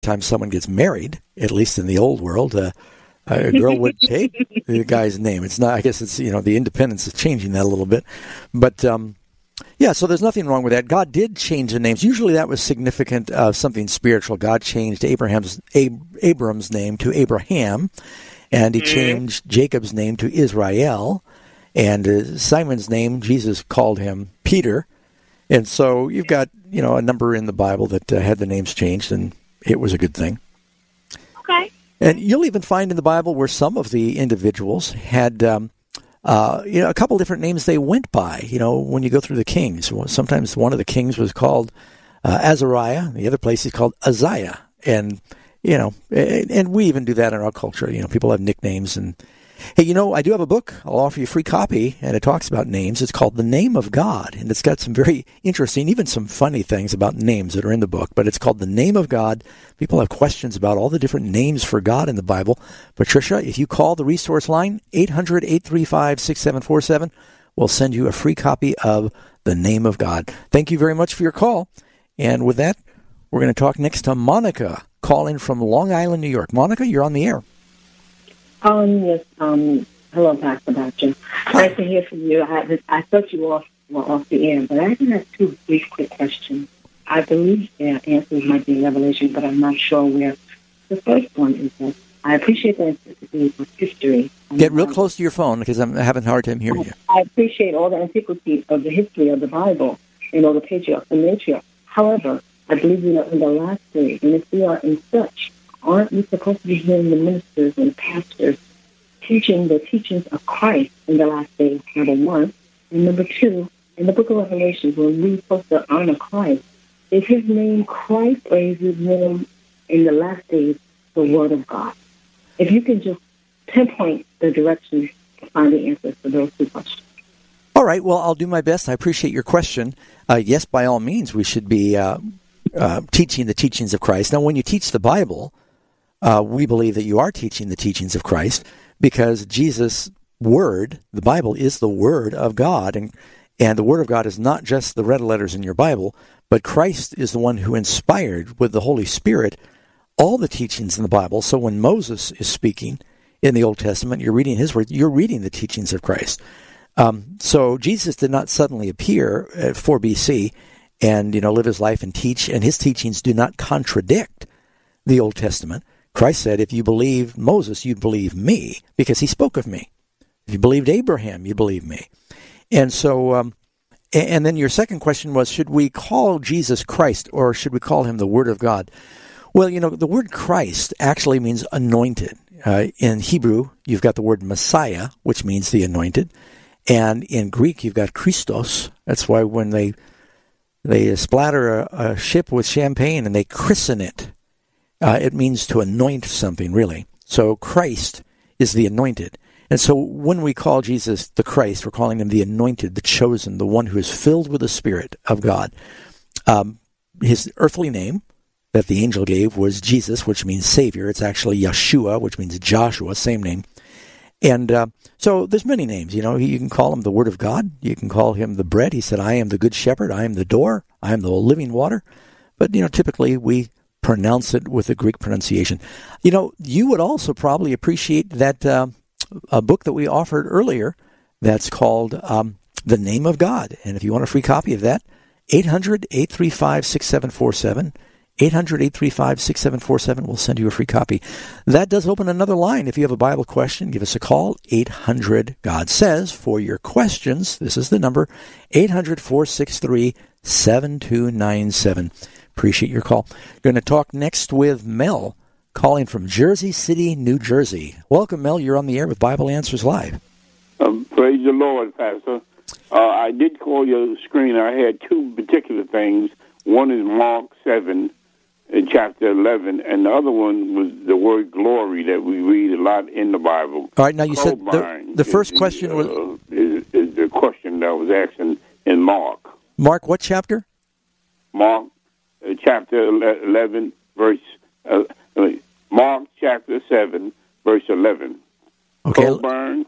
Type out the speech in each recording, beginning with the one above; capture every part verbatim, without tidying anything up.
time someone gets married, at least in the old world, uh, a girl would take the guy's name. It's not, I guess it's, you know, the independence is changing that a little bit. But, um, yeah, so there's nothing wrong with that. God did change the names. Usually that was significant of something spiritual. God changed Abraham's Ab- Abram's name to Abraham, and he mm-hmm. changed Jacob's name to Israel, and uh, Simon's name, Jesus called him Peter. And so you've got, you know, a number in the Bible that uh, had the names changed, and it was a good thing. Okay. And you'll even find in the Bible where some of the individuals had, um, uh, you know, a couple different names they went by. You know, when you go through the kings, sometimes one of the kings was called uh, Azariah, the other place is called Uzziah. And, you know, and, and we even do that in our culture. You know, people have nicknames. And, hey, you know, I do have a book. I'll offer you a free copy, and it talks about names. It's called The Name of God, and it's got some very interesting, even some funny things about names that are in the book. But it's called The Name of God. People have questions about all the different names for God in the Bible. Patricia, if you call the resource line, eight hundred, eight three five, six seven four seven, we'll send you a free copy of The Name of God. Thank you very much for your call. And with that, we're going to talk next to Monica, calling from Long Island, New York. Monica, you're on the air. Um, yes, um, hello, Pastor Batcher. Nice to hear from you. I, I thought you were off, were off the air, but I have two brief, quick questions. I believe their answers might be in Revelation, but I'm not sure where. The first one is that I appreciate the antiquity of history. Get real close to your phone, because I'm having a hard time hearing you. I appreciate all the antiquity of the history of the Bible and all the patriarchs and matriarchs. However, I believe we are in the last days, and if we are in such, aren't we supposed to be hearing the ministers and pastors teaching the teachings of Christ in the last days, number one? And number two, in the book of Revelation, when we're supposed to honor Christ, is his name Christ, or is his name in the last days the Word of God? If you can just pinpoint the direction to find the answers to those two questions. All right, well, I'll do my best. I appreciate your question. Uh, yes, by all means, we should be uh, uh, teaching the teachings of Christ. Now, when you teach the Bible, Uh, we believe that you are teaching the teachings of Christ, because Jesus' Word, the Bible, is the Word of God. And, and the Word of God is not just the red letters in your Bible, but Christ is the one who inspired with the Holy Spirit all the teachings in the Bible. So when Moses is speaking in the Old Testament, you're reading his word, you're reading the teachings of Christ. Um, so Jesus did not suddenly appear at four B C and, you know, live his life and teach, and his teachings do not contradict the Old Testament. Christ said, if you believe Moses, you'd believe me, because he spoke of me. If you believed Abraham, you believe me. And so, um, and then your second question was, should we call Jesus Christ, or should we call him the Word of God? Well, you know, the word Christ actually means anointed. Uh, in Hebrew, you've got the word Messiah, which means the anointed. And in Greek, you've got Christos. That's why when they they splatter a, a ship with champagne and they christen it, uh, it means to anoint something, really. So Christ is the anointed. And so when we call Jesus the Christ, we're calling him the anointed, the chosen, the one who is filled with the Spirit of God. Um, his earthly name that the angel gave was Jesus, which means Savior. It's actually Yeshua, which means Joshua, same name. And uh, so there's many names. You know, you can call him the Word of God. You can call him the bread. He said, I am the good shepherd. I am the door. I am the living water. But, you know, typically we pronounce it with a Greek pronunciation. You know, you would also probably appreciate that uh, a book that we offered earlier that's called um, The Name of God. And if you want a free copy of that, eight hundred, eight three five, six seven four seven. eight hundred, eight three five, six seven four seven. We'll send you a free copy. That does open another line. If you have a Bible question, give us a call. eight hundred, God says, for your questions. This is the number, eight hundred, four six three, seven two nine seven. Appreciate your call. Going to talk next with Mel, calling from Jersey City, New Jersey. Welcome, Mel. You're on the air with Bible Answers Live. Um, praise the Lord, Pastor. Uh, I did call your screen. I had two particular things. One is Mark seven, in chapter eleven, and the other one was the word glory that we read a lot in the Bible. All right, now you said the, the first is, question was... Uh, is, is the question that was asked in, in Mark. Mark, what chapter? Mark, uh, chapter eleven, verse... Uh, Mark, chapter seven, verse eleven. Okay. Coburn.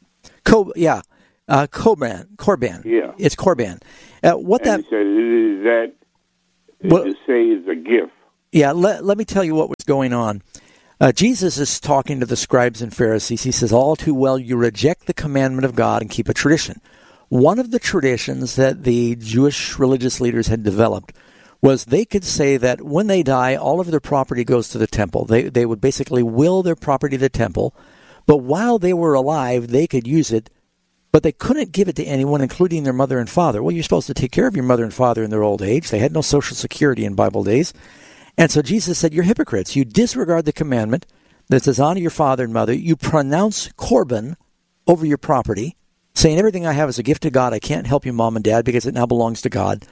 Co- yeah, uh, Corban. Corban. Yeah. It's Corban. Uh, what and that... He said, is that... What, to say is a gift. Yeah, let, let me tell you what was going on. Uh, Jesus is talking to the scribes and Pharisees. He says, all too well, you reject the commandment of God and keep a tradition. One of the traditions that the Jewish religious leaders had developed was they could say that when they die, all of their property goes to the temple. They they would basically will their property to the temple, but while they were alive, they could use it, but they couldn't give it to anyone, including their mother and father. Well, you're supposed to take care of your mother and father in their old age. They had no Social Security in Bible days. And so Jesus said, you're hypocrites. You disregard the commandment that says, honor your father and mother. You pronounce Corban over your property, saying everything I have is a gift to God. I can't help you, mom and dad, because it now belongs to God.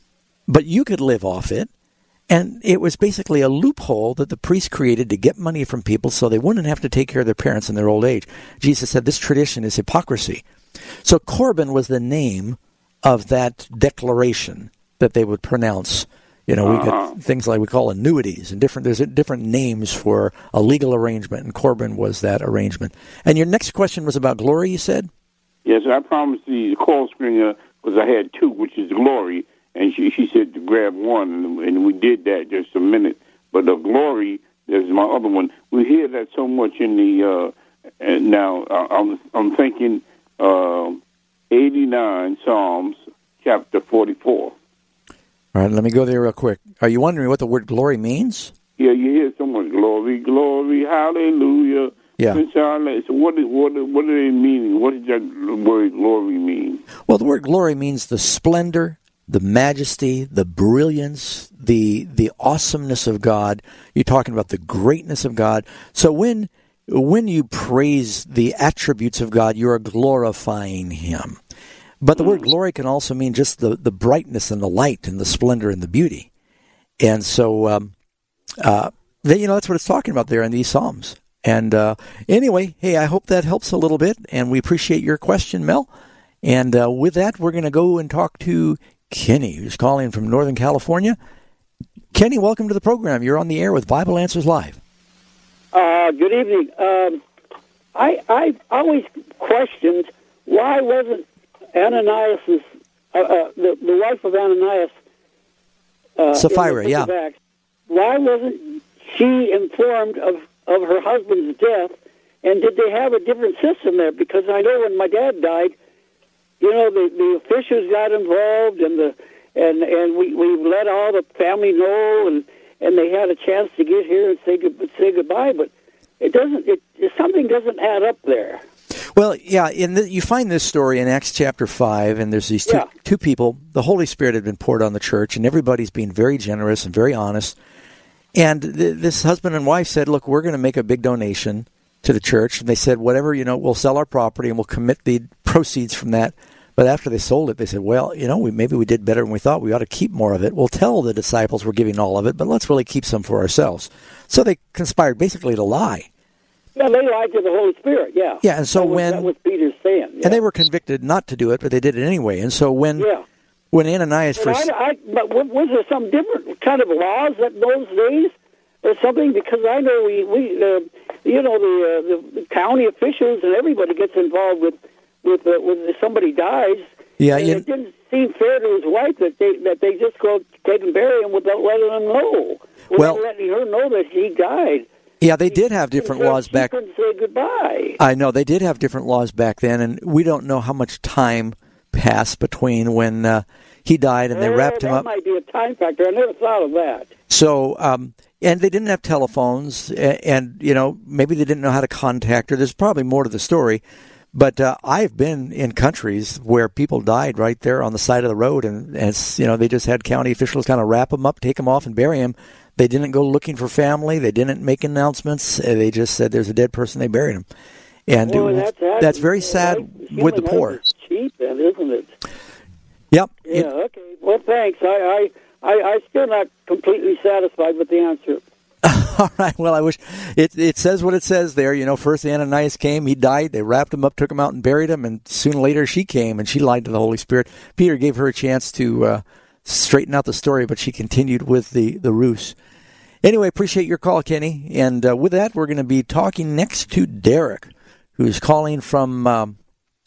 But you could live off it. And it was basically a loophole that the priest created to get money from people so they wouldn't have to take care of their parents in their old age. Jesus said this tradition is hypocrisy. So Corban was the name of that declaration that they would pronounce. You know, we uh-huh. get things like we call annuities and different. There's different names for a legal arrangement, and Corban was that arrangement. And your next question was about glory, you said? Yes, I promised the call screener because I had two, which is glory, and she she said to grab one, and we did that just a minute. But the glory is my other one. We hear that so much in the uh, and now I'm I'm thinking uh, eighty-nine Psalms chapter forty-four. All right, let me go there real quick. Are you wondering what the word glory means? Yeah, you hear someone, glory, glory, hallelujah. Yeah. So what, is, what, what are they meaning? What does that word glory mean? Well, the word glory means the splendor, the majesty, the brilliance, the the awesomeness of God. You're talking about the greatness of God. So when when you praise the attributes of God, you are glorifying Him. But the word glory can also mean just the, the brightness and the light and the splendor and the beauty. And so, um, uh, they, you know, that's what it's talking about there in these Psalms. And uh, anyway, hey, I hope that helps a little bit, and we appreciate your question, Mel. And uh, with that, we're going to go and talk to Kenny, who's calling from Northern California. Kenny, welcome to the program. You're on the air with Bible Answers Live. Uh, good evening. Um, I, I've always questioned why wasn't Ananias, uh, uh, the, the wife of Ananias, uh, Sapphira, yeah. Acts, why wasn't she informed of, of her husband's death? And did they have a different system there? Because I know when my dad died, you know, the, the officials got involved, and the and and we, we let all the family know, and, and they had a chance to get here and say good, say goodbye. But it doesn't. It, something doesn't add up there. Well, yeah, in the, you find this story in Acts chapter five, and there's these two, yeah. two people. The Holy Spirit had been poured on the church, and everybody's being very generous and very honest. And th- this husband and wife said, look, we're going to make a big donation to the church. And they said, whatever, you know, we'll sell our property and we'll commit the proceeds from that. But after they sold it, they said, well, you know, we maybe we did better than we thought. We ought to keep more of it. We'll tell the disciples we're giving all of it, but let's really keep some for ourselves. So they conspired basically to lie. Yeah, they lied to the Holy Spirit, yeah. Yeah, and so that was, when... That was Peter's saying. Yeah. And they were convicted not to do it, but they did it anyway. And so when yeah. when Ananias but first... I, I, but was there some different kind of laws at those days or something? Because I know we, we uh, you know, the, uh, the the county officials and everybody gets involved with, with uh, when somebody dies. Yeah, and you... it didn't seem fair to his wife that they that they just go take and bury him without letting him know. Without well, letting her know that he died. Yeah, they did have different she laws back. Couldn't say goodbye. I know they did have different laws back then, and we don't know how much time passed between when uh, he died and they uh, wrapped him that up. That might be a time factor. I never thought of that. So, um, and they didn't have telephones, and, and you know maybe they didn't know how to contact her. There's probably more to the story, but uh, I've been in countries where people died right there on the side of the road, and as you know, they just had county officials kind of wrap them up, take them off, and bury them. They didn't go looking for family. They didn't make announcements. They just said there's a dead person. They buried him. And well, it, that's, that's, that's very sad with the poor. It's cheap, then, isn't it? Yep. Yeah, it, okay. Well, thanks. I, I, I, I'm still not completely satisfied with the answer. All right. Well, I wish it it says what it says there. You know, first Ananias came, he died. They wrapped him up, took him out, and buried him. And soon later, she came and she lied to the Holy Spirit. Peter gave her a chance to uh, straighten out the story, but she continued with the, the ruse. Anyway, appreciate your call, Kenny. And uh, with that, we're going to be talking next to Derek, who's calling from um,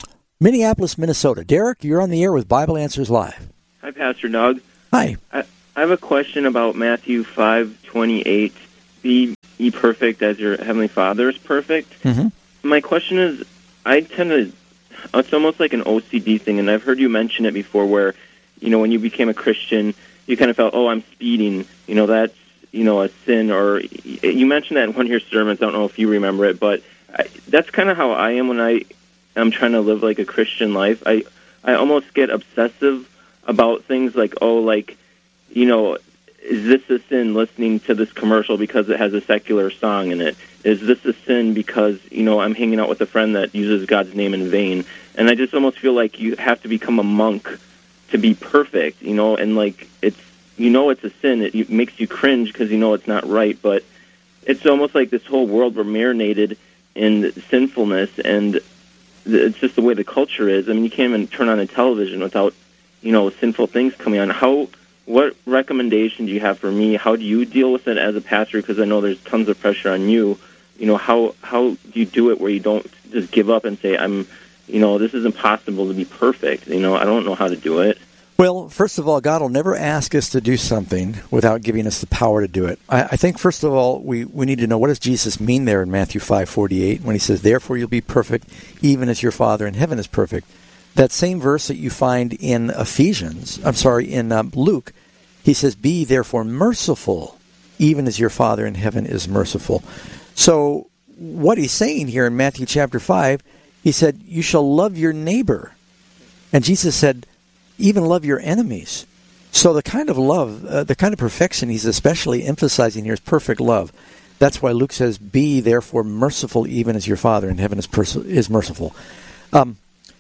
Minneapolis, Minnesota. Derek, you're on the air with Bible Answers Live. Hi, Pastor Doug. Hi. I, I have a question about Matthew five twenty-eight. Be ye perfect as your Heavenly Father is perfect. Mm-hmm. My question is, I tend to, it's almost like an O C D thing, and I've heard you mention it before where, you know, when you became a Christian, you kind of felt, oh, I'm speeding. You know, that's, you know, a sin. Or you mentioned that in one of your sermons. I don't know if you remember it, but I, that's kind of how I am when I am trying to live like a Christian life. I, I almost get obsessive about things like, oh, like, you know, is this a sin listening to this commercial because it has a secular song in it? Is this a sin because, you know, I'm hanging out with a friend that uses God's name in vain? And I just almost feel like you have to become a monk to be perfect, you know, and like it's, you know, it's a sin. It makes you cringe because you know it's not right, but it's almost like this whole world we're marinated in sinfulness, and it's just the way the culture is. I mean, you can't even turn on a television without, you know, sinful things coming on. How, what recommendation do you have for me? How do you deal with it as a pastor? Because I know there's tons of pressure on you. You know, how how do you do it where you don't just give up and say, I'm, you know, this is impossible to be perfect. You know, I don't know how to do it. Well, first of all, God will never ask us to do something without giving us the power to do it. I, I think, first of all, we, we need to know, what does Jesus mean there in Matthew five forty-eight when he says, therefore you'll be perfect, even as your Father in heaven is perfect. That same verse that you find in Ephesians, I'm sorry, in um, Luke, he says, be therefore merciful, even as your Father in heaven is merciful. So what he's saying here in Matthew chapter five, he said, you shall love your neighbor. And Jesus said, even love your enemies. So the kind of love, uh, the kind of perfection he's especially emphasizing here is perfect love. That's why Luke says, be therefore merciful, even as your Father in heaven is, pers- is merciful. Um,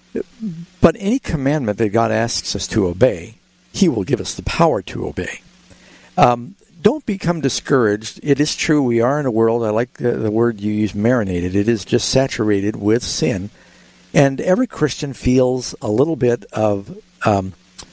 but any commandment that God asks us to obey, he will give us the power to obey. Um, don't become discouraged. It is true, we are in a world, I like the, the word you use, marinated. It is just saturated with sin. And every Christian feels a little bit of um,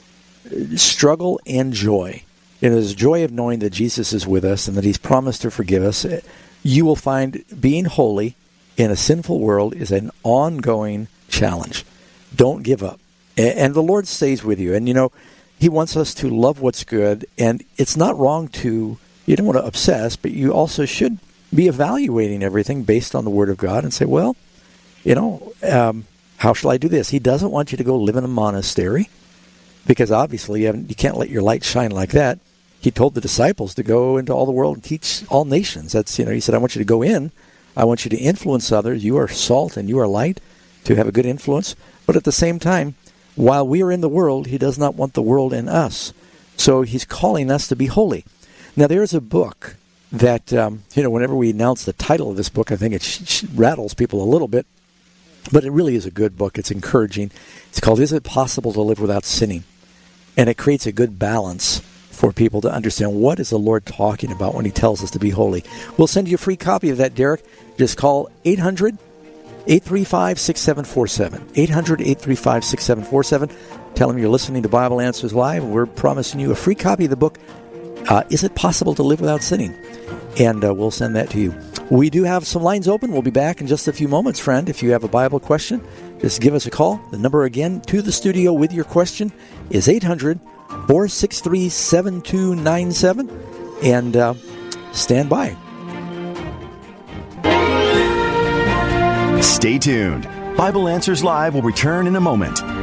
struggle and joy. It is joy of knowing that Jesus is with us and that he's promised to forgive us. You will find being holy in a sinful world is an ongoing challenge. Don't give up. And the Lord stays with you. And, you know, he wants us to love what's good. And it's not wrong to, you don't want to obsess, but you also should be evaluating everything based on the Word of God and say, well, you know, um, how shall I do this? He doesn't want you to go live in a monastery because obviously you, haven't, you can't let your light shine like that. He told the disciples to go into all the world and teach all nations. That's, you know, he said, I want you to go in. I want you to influence others. You are salt and you are light to have a good influence. But at the same time, while we are in the world, he does not want the world in us. So he's calling us to be holy. Now, there's a book that, um, you know, whenever we announce the title of this book, I think it sh- sh- rattles people a little bit. But it really is a good book. It's encouraging. It's called Is It Possible to Live Without Sinning? And it creates a good balance for people to understand what is the Lord talking about when he tells us to be holy. We'll send you a free copy of that, Derek. Just call eight hundred, eight three five, six seven four seven. eight hundred, eight three five, six seven four seven. Tell them you're listening to Bible Answers Live. We're promising you a free copy of the book, uh, Is It Possible to Live Without Sinning? And uh, we'll send that to you. We do have some lines open. We'll be back in just a few moments, friend. If you have a Bible question, just give us a call. The number again to the studio with your question is eight hundred, four six three, seven two nine seven. And uh, stand by. Stay tuned. Bible Answers Live will return in a moment.